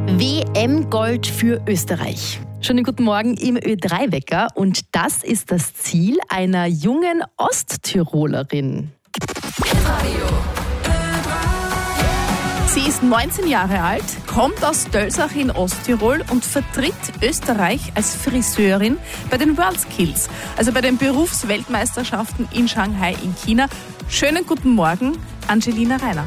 WM-Gold für Österreich. Schönen guten Morgen im Ö3-Wecker. Und das ist das Ziel einer jungen Osttirolerin. Sie ist 19 Jahre alt, kommt aus Dölsach in Osttirol und vertritt Österreich als Friseurin bei den WorldSkills, also bei den Berufsweltmeisterschaften in Shanghai in China. Schönen guten Morgen, Angelina Reiner.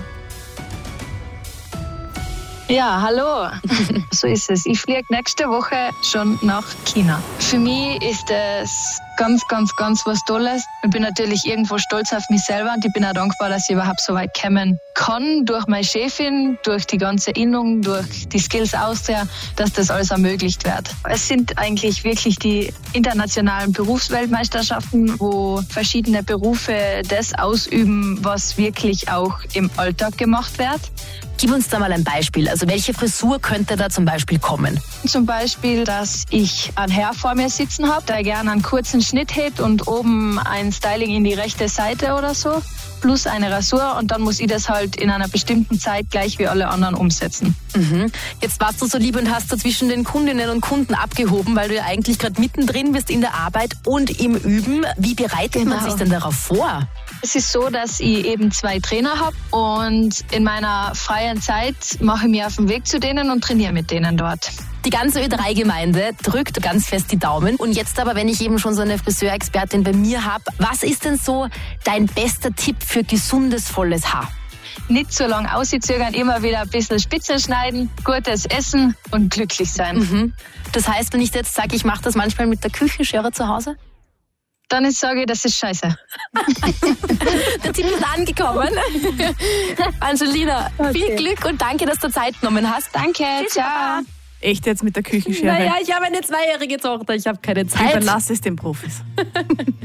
Ja, hallo. So ist es. Ich fliege nächste Woche schon nach China. Für mich ist es ganz was Tolles. Ich bin natürlich irgendwo stolz auf mich selber und ich bin auch dankbar, dass ich überhaupt so weit kommen kann. Durch meine Chefin, durch die ganze Innung, durch die Skills Austria, dass das alles ermöglicht wird. Es sind eigentlich wirklich die internationalen Berufsweltmeisterschaften, wo verschiedene Berufe das ausüben, was wirklich auch im Alltag gemacht wird. Gib uns da mal ein Beispiel. Also welche Frisur könnte da zum Beispiel kommen? Zum Beispiel, dass ich einen Herr vor mir sitzen habe, der gerne einen kurzen Schnitt hätte und oben ein Styling in die rechte Seite oder so, plus eine Rasur, und dann muss ich das halt in einer bestimmten Zeit gleich wie alle anderen umsetzen. Mhm. Jetzt warst du so lieb und hast da zwischen den Kundinnen und Kunden abgehoben, weil du ja eigentlich gerade mittendrin bist in der Arbeit und im Üben. Wie bereitet man sich denn darauf vor? Es ist so, dass ich eben 2 Trainer habe und in meiner freien Zeit mache ich mich auf den Weg zu denen und trainiere mit denen dort. Die ganze Ö3-Gemeinde drückt ganz fest die Daumen. Und jetzt aber, wenn ich eben schon so eine Friseurexpertin bei mir habe, was ist denn so dein bester Tipp für gesundes, volles Haar? Nicht so lange auszögern, immer wieder ein bisschen Spitzen schneiden, gutes Essen und glücklich sein. Mhm. Das heißt, wenn ich jetzt sage, ich mache das manchmal mit der Küchenschere zu Hause? Dann sage ich, das ist scheiße. Der Tipp ist angekommen. Angelina, viel Glück und danke, dass du Zeit genommen hast. Danke, Tschüss, ciao. Papa. Echt jetzt mit der Küchenschere? Naja, ich habe eine 2-jährige Tochter, ich habe keine Zeit. Überlass es den Profis.